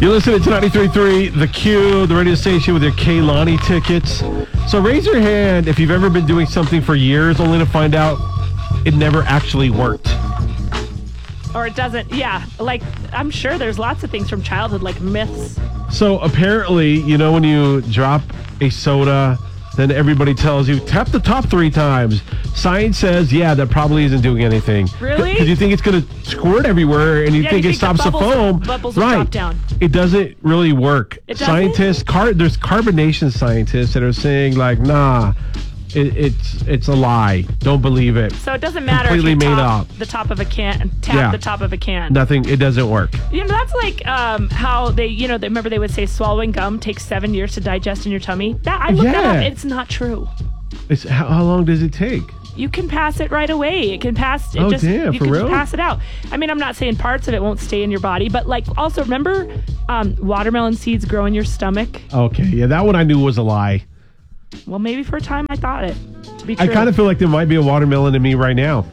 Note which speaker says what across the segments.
Speaker 1: You're listening to 93.3 The Q, the radio station with your Kehlani tickets. So raise your hand if you've ever been doing something for years only to find out it never actually worked.
Speaker 2: Or it doesn't, yeah. Like, I'm sure there's lots of things from childhood, like myths.
Speaker 1: So apparently, you know, when you drop a soda, then everybody tells you, tap the top 3 times. Science says, yeah, that probably isn't doing anything.
Speaker 2: Really?
Speaker 1: Because you think it's going to squirt everywhere, and you think it stops the foam.
Speaker 2: Bubbles will drop down.
Speaker 1: It doesn't really work.
Speaker 2: It doesn't?
Speaker 1: Scientists, there's carbonation scientists that are saying, like, nah, it's a lie. Don't believe it.
Speaker 2: So it doesn't matter
Speaker 1: Completely
Speaker 2: if you
Speaker 1: made
Speaker 2: tap
Speaker 1: up.
Speaker 2: the top of a can and tap the top of a can.
Speaker 1: Nothing. It doesn't work.
Speaker 2: You know, that's like how they, remember they would say swallowing gum takes 7 years to digest in your tummy. I looked that up. It's not true.
Speaker 1: How long does it take?
Speaker 2: You can pass it right away. It can pass.
Speaker 1: Damn,
Speaker 2: you
Speaker 1: for
Speaker 2: can
Speaker 1: real?
Speaker 2: Just pass it out. I mean, I'm not saying parts of it won't stay in your body, but like also remember, watermelon seeds grow in your stomach.
Speaker 1: Okay, yeah, that one I knew was a lie.
Speaker 2: Well, maybe for a time I thought it to be true.
Speaker 1: I kind of feel like there might be a watermelon in me right now.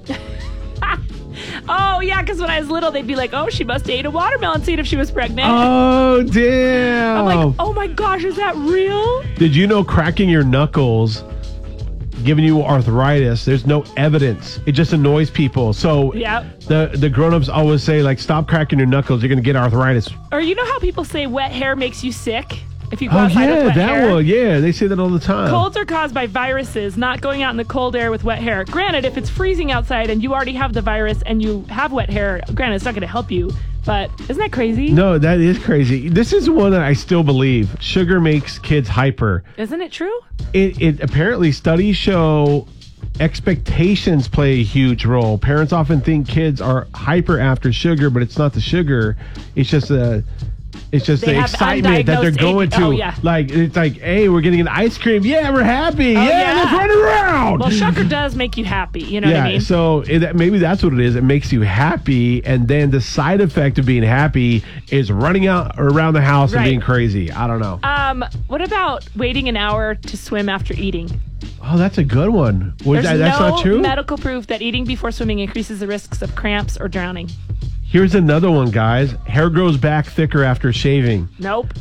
Speaker 2: Oh yeah, because when I was little, they'd be like, "Oh, she must have ate a watermelon seed if she was pregnant."
Speaker 1: Oh damn!
Speaker 2: I'm like, "Oh my gosh, is that real?"
Speaker 1: Did you know cracking your knuckles giving you arthritis? There's no evidence. It just annoys people. So the grown-ups always say, like, stop cracking your knuckles. You're gonna get arthritis.
Speaker 2: Or you know how people say wet hair makes you sick? If you go outside with wet hair.
Speaker 1: One. Yeah, they say that all the time.
Speaker 2: Colds are caused by viruses, not going out in the cold air with wet hair. Granted, if it's freezing outside and you already have the virus and you have wet hair, granted, it's not going to help you. But isn't that crazy?
Speaker 1: No, that is crazy. This is one that I still believe. Sugar makes kids hyper.
Speaker 2: Isn't it true?
Speaker 1: It apparently, studies show expectations play a huge role. Parents often think kids are hyper after sugar, but it's not the sugar. It's just the excitement that they're going to. Like, it's like, hey, we're getting an ice cream. Yeah, we're happy. Let's run around.
Speaker 2: Well, sugar does make you happy. You know what I mean?
Speaker 1: So maybe that's what it is. It makes you happy, and then the side effect of being happy is running out around the house and being crazy. I don't know.
Speaker 2: What about waiting an hour to swim after eating?
Speaker 1: Oh, that's a good one.
Speaker 2: There's
Speaker 1: that's
Speaker 2: no
Speaker 1: not true?
Speaker 2: medical proof that eating before swimming increases the risks of cramps or drowning.
Speaker 1: Here's another one, guys. Hair grows back thicker after shaving.
Speaker 2: Nope.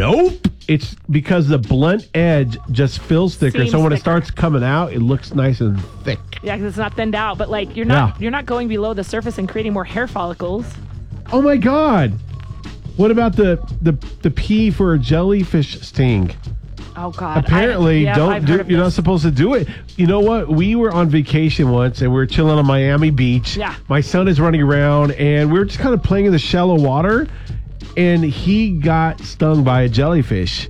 Speaker 1: It's because the blunt edge just feels thicker.
Speaker 2: Seems
Speaker 1: so when
Speaker 2: thicker.
Speaker 1: it starts coming out, it looks nice and thick.
Speaker 2: Yeah, because it's not thinned out. But like you're not going below the surface and creating more hair follicles.
Speaker 1: Oh my God. What about the pee for a jellyfish sting?
Speaker 2: Oh God!
Speaker 1: Apparently, you're not supposed to do it. You know what? We were on vacation once, and we were chilling on Miami Beach.
Speaker 2: Yeah.
Speaker 1: My son is running around, and we were just kind of playing in the shallow water, and he got stung by a jellyfish.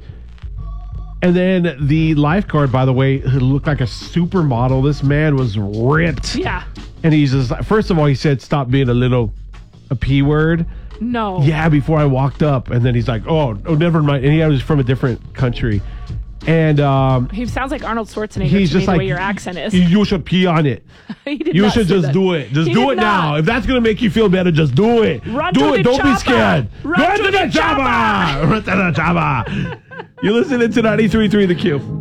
Speaker 1: And then the lifeguard, by the way, who looked like a supermodel. This man was ripped.
Speaker 2: Yeah.
Speaker 1: And he's just first of all, he said, "Stop being a P word."
Speaker 2: No.
Speaker 1: Yeah, before I walked up, and then he's like, "Oh, never mind." And he was from a different country. And
Speaker 2: he sounds like Arnold Schwarzenegger.
Speaker 1: He's just
Speaker 2: the
Speaker 1: like,
Speaker 2: way your accent is.
Speaker 1: You should pee on it. You should just do it. Just do it now. If that's gonna make you feel better, just do it. Do it. Don't be scared. Run to the chopper. Run to the chopper. You're listening to 93.3 The Q.